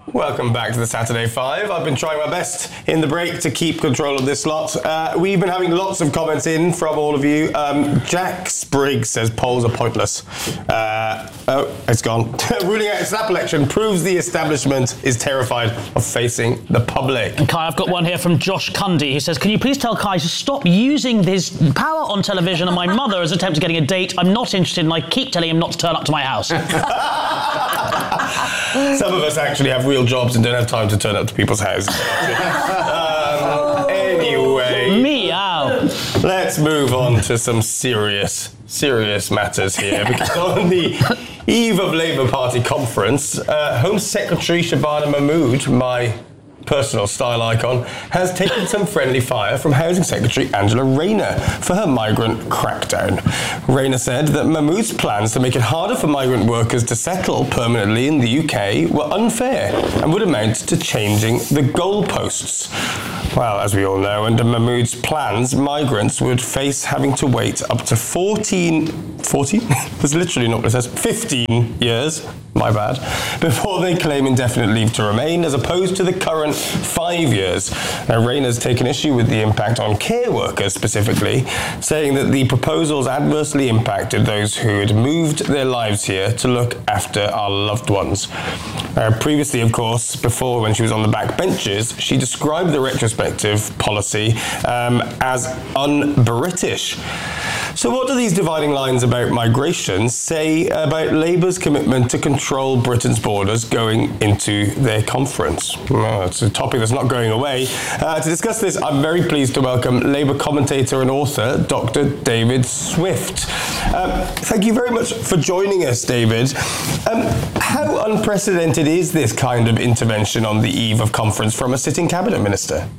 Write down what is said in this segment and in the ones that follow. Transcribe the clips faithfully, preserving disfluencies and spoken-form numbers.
Welcome back to the Saturday Five. I've been trying my best in the break to keep control of this lot. Uh, we've been having lots of comments in from all of you. Um, Jack Spriggs says polls are pointless. Uh, oh, it's gone. Ruling out a snap election proves the establishment is terrified of facing the public. And Kai, I've got one here from Josh Cundy. He says, can you please tell Kai to stop using his power on television and my mother as attempts getting a date? I'm not interested and I keep telling him not to turn up to my house. Some of us actually have real jobs and don't have time to turn up to people's houses. um, anyway. Meow. Let's move on to some serious, serious matters here. Because on the eve of Labour Party conference, uh, Home Secretary Shabana Mahmood, my personal style icon, has taken some friendly fire from Housing Secretary Angela Rayner for her migrant crackdown. Rayner said that Mahmood's plans to make it harder for migrant workers to settle permanently in the U K were unfair and would amount to changing the goalposts. Well, as we all know, under Mahmood's plans, migrants would face having to wait up to fourteen, fourteen? That's literally not what it says, fifteen years, my bad, before they claim indefinite leave to remain, as opposed to the current five years. Now, Rayner's taken issue with the impact on care workers specifically, saying that the proposals adversely impacted those who had moved their lives here to look after our loved ones. Uh, previously, of course, before when she was on the back benches, she described the retrospective policy um, as un-British. So what do these dividing lines about migration say about Labour's commitment to control Britain's borders going into their conference? Well, it's a topic that's not going away. Uh, to discuss this, I'm very pleased to welcome Labour commentator and author, Doctor David Swift. Um, thank you very much for joining us, David. Um, how unprecedented is this kind of intervention on the eve of conference from a sitting cabinet minister?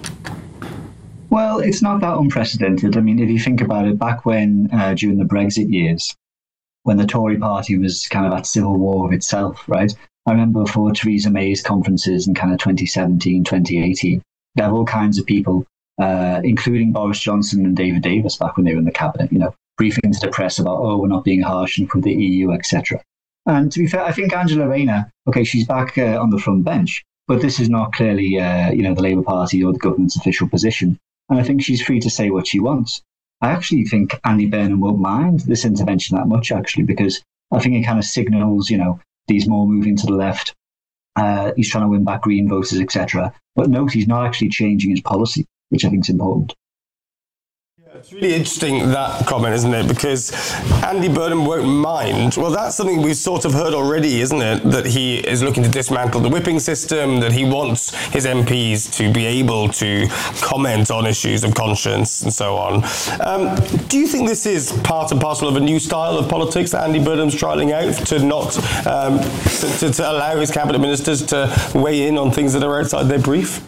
Well, it's not that unprecedented. I mean, if you think about it, back when, uh, during the Brexit years, when the Tory party was kind of at civil war with itself, right? I remember before Theresa May's conferences in kind of twenty seventeen, twenty eighteen, they have all kinds of people, uh, including Boris Johnson and David Davis back when they were in the cabinet, you know, briefing to the press about, oh, we're not being harsh enough with the E U, et cetera. And to be fair, I think Angela Rayner, okay, she's back uh, on the front bench, but this is not clearly, uh, you know, the Labour Party or the government's official position. And I think she's free to say what she wants. I actually think Andy Burnham won't mind this intervention that much, actually, because I think it kind of signals, you know, he's more moving to the left. Uh, he's trying to win back Green voters, et cetera. But note, he's not actually changing his policy, which I think is important. It's really interesting, that comment, isn't it? Because Andy Burnham won't mind. Well, that's something we've sort of heard already, isn't it? That he is looking to dismantle the whipping system, that he wants his M Ps to be able to comment on issues of conscience and so on. Um, do you think this is part and parcel of a new style of politics that Andy Burnham's trialling out, to not um, to, to, to allow his cabinet ministers to weigh in on things that are outside their brief?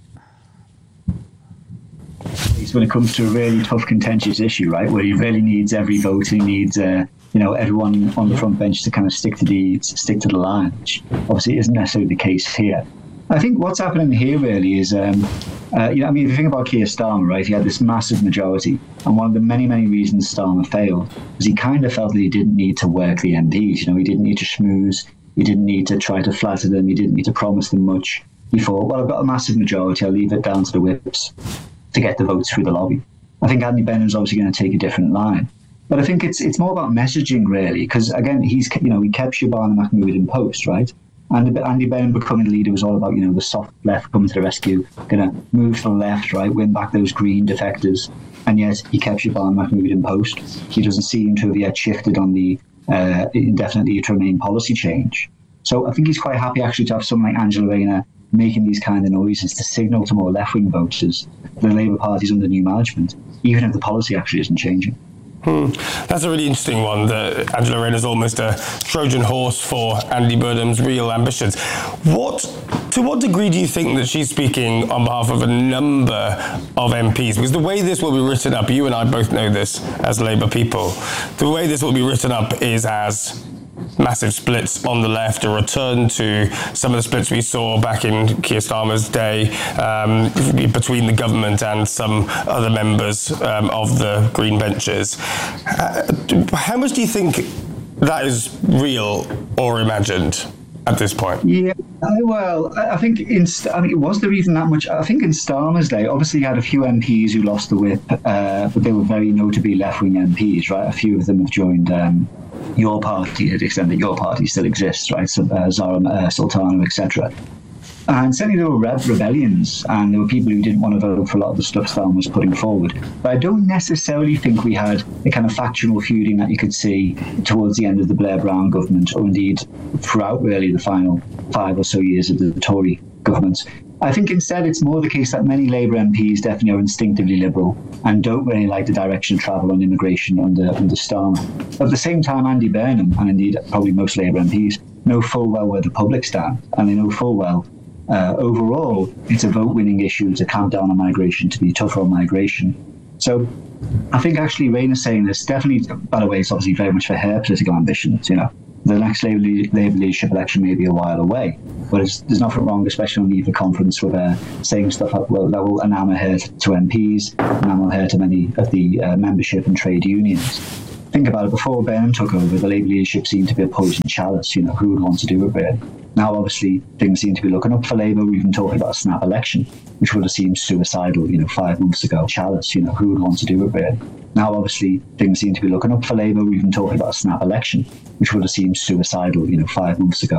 When it comes to a really tough, contentious issue, right, where he really needs every vote, he needs, uh, you know, everyone on the front bench to kind of stick to the stick to the line, which obviously isn't necessarily the case here. I think what's happening here really is, um, uh, you know, I mean, if you think about Keir Starmer, right, he had this massive majority, and one of the many, many reasons Starmer failed was he kind of felt that he didn't need to work the M Ps. You know, he didn't need to schmooze, he didn't need to try to flatter them, he didn't need to promise them much. He thought, well, I've got a massive majority, I'll leave it down to the whips to get the votes through the lobby. I think Andy Burnham's obviously going to take a different line, but I think it's it's more about messaging really, because again, he's you know he kept Shabana Mahmood in post, right? And Andy Burnham becoming leader was all about you know the soft left coming to the rescue, going to move to the left, right, win back those Green defectors, and yet he kept Shabana Mahmood in post. He doesn't seem to have yet shifted on the uh, indefinite leave to remain policy change. So I think he's quite happy actually to have someone like Angela Rayner making these kind of noises to signal to more left-wing voters that the Labour Party's under new management, even if the policy actually isn't changing. Hmm. That's a really interesting one, that Angela Rayner's almost a Trojan horse for Andy Burnham's real ambitions. What, to what degree do you think that she's speaking on behalf of a number of M Ps? Because the way this will be written up, you and I both know this as Labour people, the way this will be written up is as massive splits on the left, a return to some of the splits we saw back in Keir Starmer's day um, between the government and some other members um, of the Green benches. Uh, how much do you think that is real or imagined? at this point. Yeah, I- well, I I think in St- I mean, it was there even that much? I think in Starmer's day, obviously, you had a few M Ps who lost the whip, uh, but they were very notably left-wing M Ps, right? A few of them have joined um, your party to the extent that your party still exists, right? So uh, Zara uh, Sultana, et cetera. And certainly there were re- rebellions, and there were people who didn't want to vote for a lot of the stuff Stalin was putting forward. But I don't necessarily think we had the kind of factional feuding that you could see towards the end of the Blair-Brown government, or indeed throughout really the final five or so years of the Tory government. I think instead it's more the case that many Labour M Ps definitely are instinctively liberal and don't really like the direction of travel on immigration under, under Starmer. At the same time, Andy Burnham, and indeed probably most Labour M Ps, know full well where the public stand, and they know full well Uh, overall, it's a vote-winning issue to clamp down on migration, to be tougher on migration. So I think actually Rayna's saying this definitely, by the way, it's obviously very much for her political ambitions, you know. The next Labour, Labour leadership election may be a while away, but it's, there's nothing wrong, especially on the eve of conference, with her saying stuff that will, that will enamour her to M Ps, enamour her to many of the uh, membership and trade unions. Think about it, before Burnham took over, the Labour leadership seemed to be a poisoned chalice, you know, who would want to do it really? Now, obviously, things seem to be looking up for Labour. We've been talking about a snap election, which would have seemed suicidal, you know, five months ago. Chalice, you know, who would want to do it really? Now, obviously, things seem to be looking up for Labour. We've been talking about a snap election, which would have seemed suicidal, you know, five months ago.